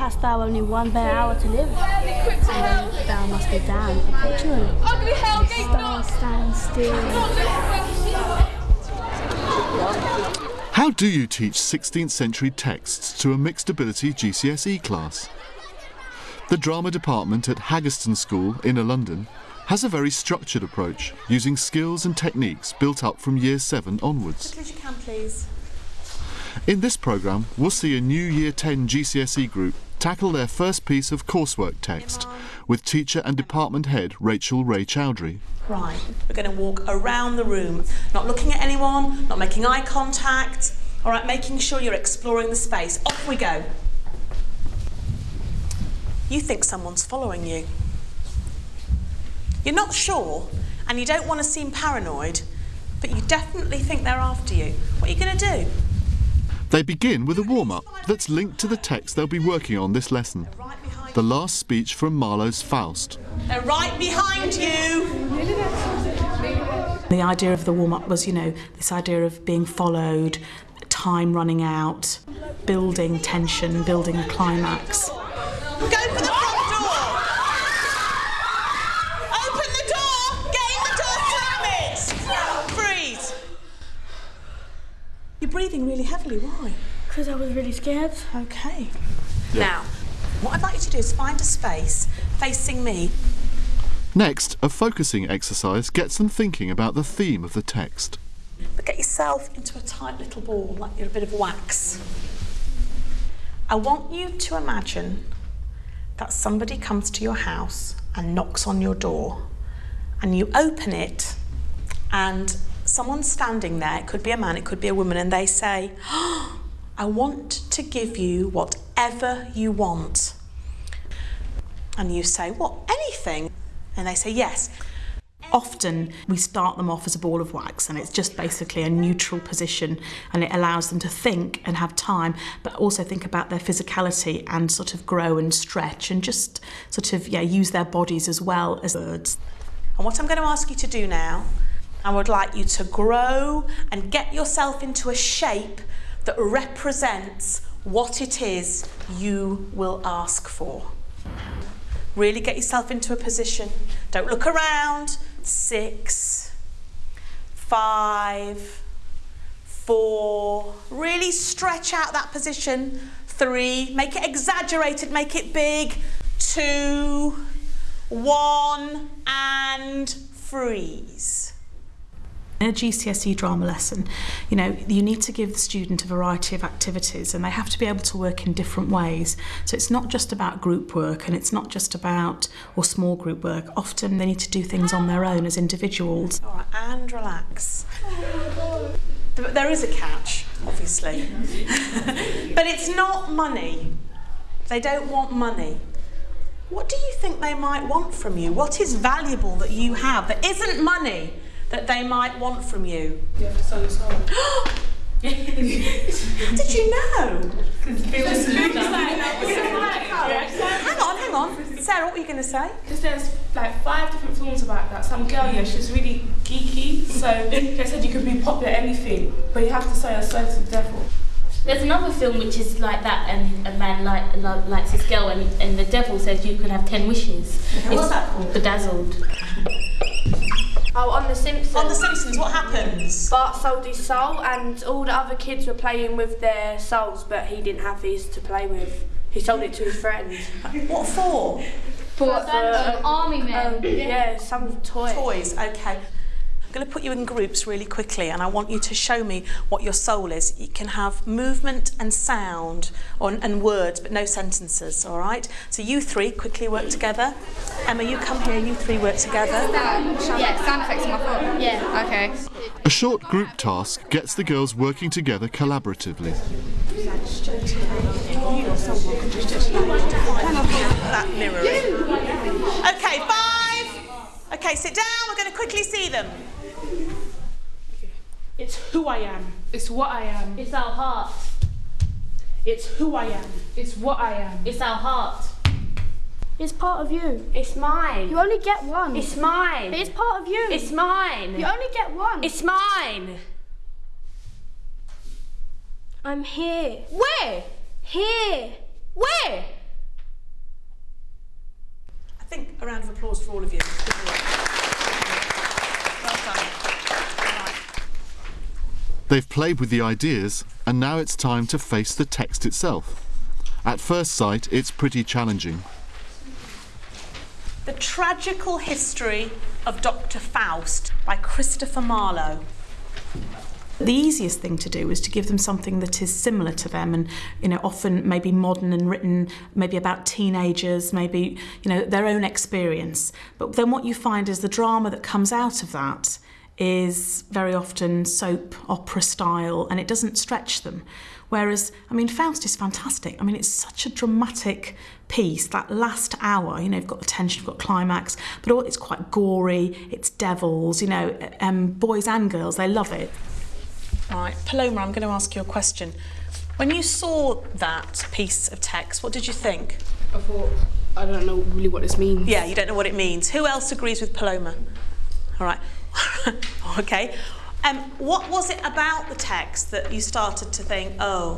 hast thou only 1 bare hour to live, and then thou must be damned perpetually. Ugly hell, Stars stand still. How do you teach 16th century texts to a mixed ability GCSE class? The drama department at Haggerston School, Inner London, has a very structured approach, using skills and techniques built up from Year 7 onwards. As you can, please. In this programme, we'll see a new Year 10 GCSE group tackle their first piece of coursework text with teacher and department head Rachel Ray Chowdhury. Right, we're going to walk around the room, not looking at anyone, not making eye contact, all right, making sure you're exploring the space. Off we go. You think someone's following you. You're not sure, and you don't want to seem paranoid, but you definitely think they're after you. What are you going to do? They begin with a warm-up that's linked to the text they'll be working on this lesson. The last speech from Marlowe's Faust. They're right behind you! The idea of the warm-up was, this idea of being followed, time running out, building tension, building a climax. Go for the front door! Open the door! Get in the door, slam it! Freeze! You're breathing really heavily, why? Because I was really scared. Okay. Now, what I'd like you to do is find a space facing me. Next, a focusing exercise gets them thinking about the theme of the text. But get yourself into a tight little ball, like you're a bit of wax. I want you to imagine that somebody comes to your house and knocks on your door, and you open it, and someone's standing there, it could be a man, it could be a woman, and they say, oh, I want to give you whatever you want. And you say, what, anything? And they say, yes. Often we start them off as a ball of wax, and it's just basically a neutral position, and it allows them to think and have time, but also think about their physicality and sort of grow and stretch and just sort of use their bodies as well as words. And what I'm going to ask you to do now, I would like you to grow and get yourself into a shape that represents what it is you will ask for. Really get yourself into a position. Don't look around. 6, 5, 4. Really stretch out that position. 3. Make it exaggerated. Make it big. 2, 1, and freeze. In a GCSE drama lesson, you need to give the student a variety of activities, and they have to be able to work in different ways. So it's not just about group work, and it's not just about small group work. Often they need to do things on their own as individuals. All right, and relax. There is a catch, obviously. But it's not money. They don't want money. What do you think they might want from you? What is valuable that you have that isn't money that they might want from you? You have to sell your soul. Did you know? Hang on. Sarah, what were you going to say? Because there's like 5 different films about that. Some girl, she's really geeky, so they said you could be popular at anything, but you have to sell your soul to the devil. There's another film which is like that, and a man likes his girl, and the devil says you can have 10 wishes. What's that called? Bedazzled. Oh, on The Simpsons. On The Simpsons, what happens? Bart sold his soul, and all the other kids were playing with their souls, but he didn't have his to play with. He sold it to his friend. What for? For army men. Yeah, some toys. Toys, okay. I'm going to put you in groups really quickly, and I want you to show me what your soul is. You can have movement and sound and words, but no sentences, all right? So you 3 quickly work together. Emma, you come here, you 3 work together. Yeah, sound effects on my phone. Yeah. Okay. A short group task gets the girls working together collaboratively. That mirroring. Okay, 5. Okay, sit down. We're going to quickly see them. It's who I am. It's what I am. It's our heart. It's who I am. It's what I am. It's our heart. It's part of you. It's mine. You only get one. It's mine. It's part of you. It's mine. You only get one. It's mine. I'm here. Where? Here. Where? A round of applause for all of you. Well done. All right. They've played with the ideas, and now it's time to face the text itself. At first sight, it's pretty challenging. The Tragical History of Dr. Faust by Christopher Marlowe. The easiest thing to do is to give them something that is similar to them and, you know, often maybe modern and written maybe about teenagers, maybe, you know, their own experience. But then what you find is the drama that comes out of that is very often soap opera style, and it doesn't stretch them. Whereas, I mean, Faust is fantastic. I mean, it's such a dramatic piece. That last hour, you know, you've got the tension, you've got climax, but it's quite gory, it's devils, you know, boys and girls, they love it. All right, Paloma, I'm going to ask you a question. When you saw that piece of text, what did you think? I thought, I don't know really what this means. Yeah, you don't know what it means. Who else agrees with Paloma? All right. Okay. What was it about the text that you started to think,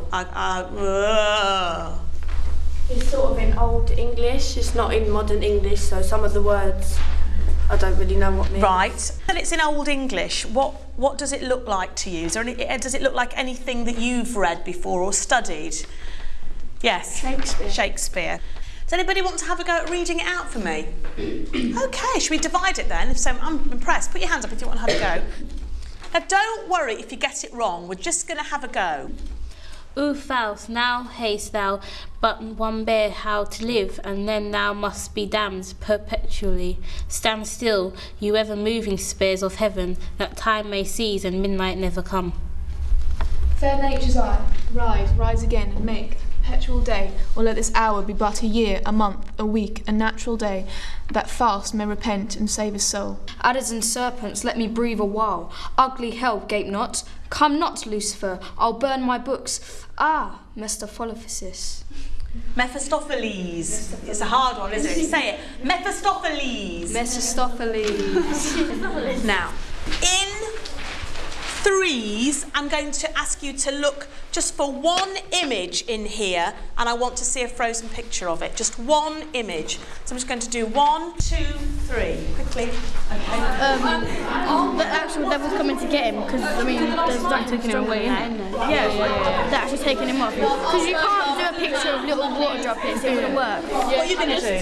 It's sort of in Old English, it's not in modern English, so some of the words I don't really know what means. Right. And it's in Old English. What does it look like to you? Does it look like anything that you've read before or studied? Yes? Shakespeare. Shakespeare. Does anybody want to have a go at reading it out for me? OK, should we divide it then? If so, I'm impressed. Put your hands up if you want to have a go. Now, don't worry if you get it wrong. We're just going to have a go. O Faust, now haste thou but one bear how to live, and then thou must be damned perpetually. Stand still, you ever-moving spears of heaven, that time may cease and midnight never come. Fair nature's eye, rise again and make perpetual day, or let this hour be but a year, a month, a week, a natural day, that Faust may repent and save his soul. Adders and serpents, let me breathe a while. Ugly hell, gape not. Come not, Lucifer, I'll burn my books. Ah, Mephistopheles. Mephistopheles. It's a hard one, isn't it? Say it. Mephistopheles. Mephistopheles. Now, in threes, I'm going to ask you to look just for one image in here, and I want to see a frozen picture of it. Just one image. So I'm just going to do 1, 2, 3. Quickly. Okay. The actual devil's coming to get him, because, I mean, there's like taking him away, isn't there? Yeah. They're actually taking him off. Because you can't do a picture of little water droplets, it wouldn't work. What are you going to do?